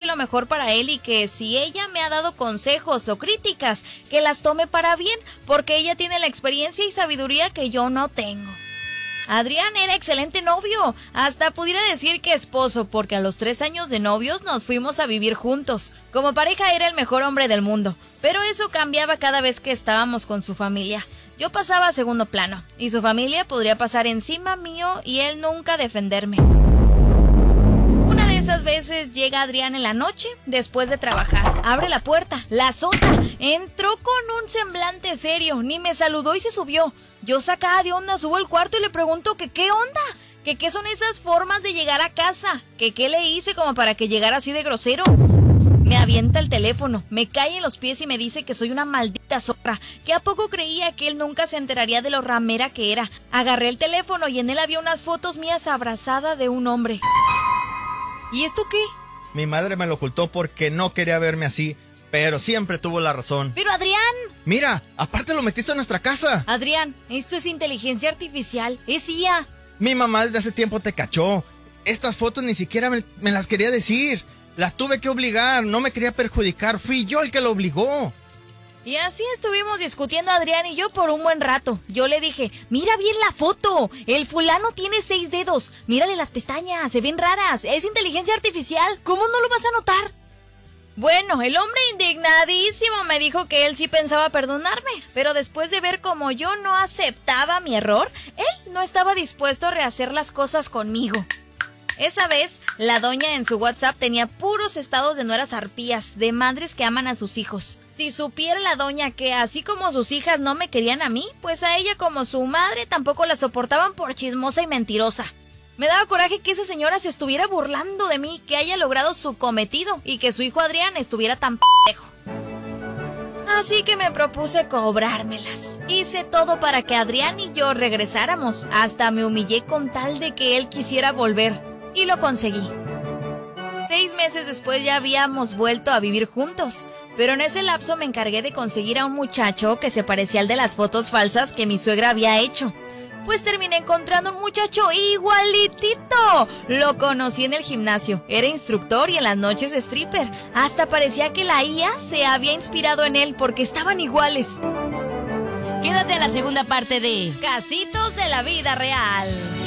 lo mejor para él y que si ella me ha dado consejos o críticas, que las tome para bien, porque ella tiene la experiencia y sabiduría que yo no tengo. Adrián era excelente novio, hasta pudiera decir que esposo, porque a los 3 años de novios nos fuimos a vivir juntos. Como pareja era el mejor hombre del mundo, pero eso cambiaba cada vez que estábamos con su familia. Yo pasaba a segundo plano, y su familia podría pasar encima mío y él nunca defenderme. Una de esas veces llega Adrián en la noche, después de trabajar, abre la puerta, la azota, entró con un semblante serio, ni me saludó y se subió. Yo sacada de onda subo al cuarto y le pregunto que qué onda, que qué son esas formas de llegar a casa, que qué le hice como para que llegara así de grosero. Me avienta el teléfono, me cae en los pies y me dice que soy una maldita zorra, que a poco creía que él nunca se enteraría de lo ramera que era. Agarré el teléfono y en él había unas fotos mías abrazada de un hombre. ¿Y esto qué? Mi madre me lo ocultó porque no quería verme así, pero siempre tuvo la razón. ¡Pero Adrián! Mira, aparte lo metiste en nuestra casa. Adrián, esto es inteligencia artificial, es IA. Mi mamá desde hace tiempo te cachó. Estas fotos ni siquiera me las quería decir. Las tuve que obligar, no me quería perjudicar, fui yo el que lo obligó. Y así estuvimos discutiendo Adrián y yo por un buen rato. Yo le dije, mira bien la foto, el fulano tiene 6 dedos, mírale las pestañas, se ven raras, es inteligencia artificial, ¿cómo no lo vas a notar? Bueno, el hombre indignadísimo me dijo que él sí pensaba perdonarme, pero después de ver cómo yo no aceptaba mi error, él no estaba dispuesto a rehacer las cosas conmigo. Esa vez, la doña en su WhatsApp tenía puros estados de nueras arpías, de madres que aman a sus hijos. Si supiera la doña que así como sus hijas no me querían a mí, pues a ella como su madre tampoco la soportaban por chismosa y mentirosa. Me daba coraje que esa señora se estuviera burlando de mí, que haya logrado su cometido y que su hijo Adrián estuviera tan pendejo. Así que me propuse cobrármelas. Hice todo para que Adrián y yo regresáramos. Hasta me humillé con tal de que él quisiera volver. Y lo conseguí. 6 meses después ya habíamos vuelto a vivir juntos. Pero en ese lapso me encargué de conseguir a un muchacho que se parecía al de las fotos falsas que mi suegra había hecho. Pues terminé encontrando un muchacho igualitito. Lo conocí en el gimnasio. Era instructor y en las noches stripper. Hasta parecía que la IA se había inspirado en él porque estaban iguales. Quédate a la segunda parte de Casitos de la vida real.